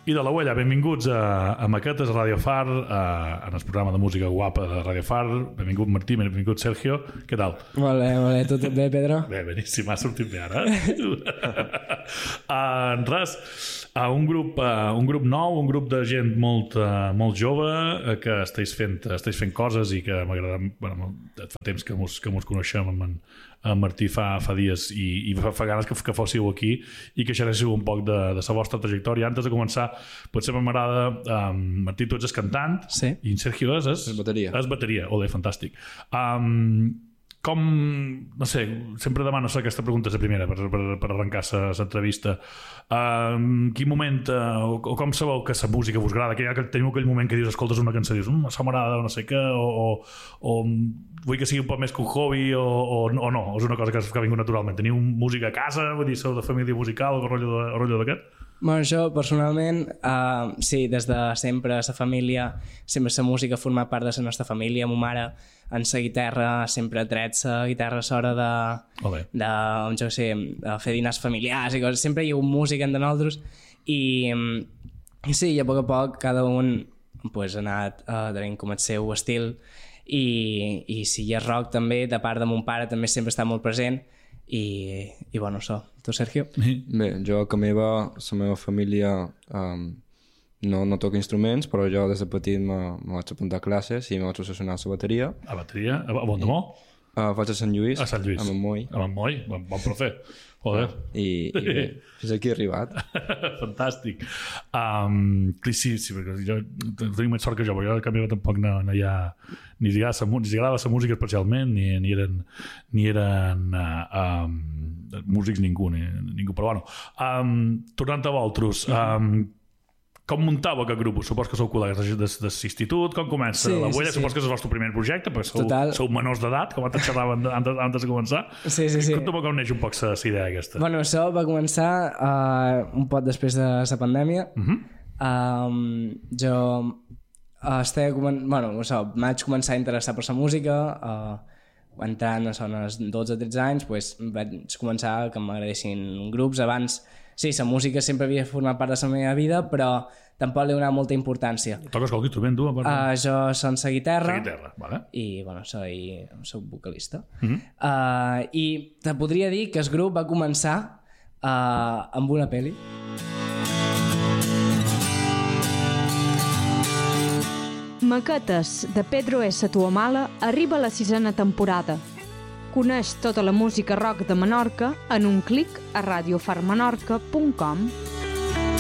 I de la Huella, benvinguts a Maquetes, a Radio Far, en el programa de música guapa de Radio Far. Benvingut Martí, benvingut Sergio. Què tal? Molt bé. Tot bé, Pedro? Bé, beníssim, ha sortit bé ara. Res, un grup nou, un grup de gent molt jove que estàs fent coses i que m'agrada... Bueno, fa temps que mos coneixem amb en Martí fa dies i fa ganes que fóssiu aquí i que xerréssiu un poc de la vostra trajectòria. Antes de començar, potser m'agrada... Martí, tu ets el cantant, sí. I en Sergio és bateria. És bateria, olé, fantàstic. Com, no sé, sempre demano aquesta pregunta és la primera per arrencar l'entrevista. Quin moment o com sabeu que la música vos agrada? Que teniu aquell moment que dius, escoltes una cançó i dius, això m'agrada o no sé què, o vull que sigui un poc més que un hobby o no, és una cosa que ha vingut naturalment. Teniu música a casa, vull dir, sou de família musical o rotllo d'aquest? Bueno, jo personalment, sí, des de sempre la família, sempre la música ha format part de la nostra família. Ma mare en la guitarra sempre ha tret la guitarra a l'hora de fer dinars familiars i coses. Sempre hi ha hagut música entre nosaltres i sí, a poc cada un pues, ha anat tenint com el seu estil i si hi ha rock també, de part de mon pare també sempre està molt present i bueno, això. Tu, Sergio? Bé, jo a la meva família no toco instruments, però jo des de petit me vaig apuntar a classes i me vaig obsessionar a la bateria. A bateria? A Bondomó? Vaig a Sant Lluís. A Sant Lluís. A Montmoi. A Montmoi, bon profe. Joder. I bé, fins aquí he arribat. Fantàstic. Sí, perquè jo tinc més sort que jo, perquè jo a canvi tampoc no hi ha ni li agrada la música especialment ni eren músics ningú, però bueno. Tornant a vosaltres, com muntàveu aquest grup? Supos que sou col·legues de l'institut, com comença? Sí, la Huella, sí. supos que és el vostre primer projecte, perquè sou menors d'edat, com antes xerraven antes de començar. Sí. Conta'm com neix un poc la idea aquesta. Bueno, això va començar un poc després de la pandèmia. Jo vaig començar a interessar per la música, entrant als 12-13 anys, pues, vaig començar que m'agradessin grups. Abans, sí, la música sempre havia format part de la meva vida, però tampoc li he donat molta importància. Toques qualque instrument, tu? Jo soc la guitarra. Vale. I, bueno, soc vocalista. I te podria dir que el grup va començar amb una pel·li. Maquetes de Pedro S. Tuamala arriba a la 6ª temporada. Coneix tota la música rock de Menorca en un clic a radiofarmenorca.com.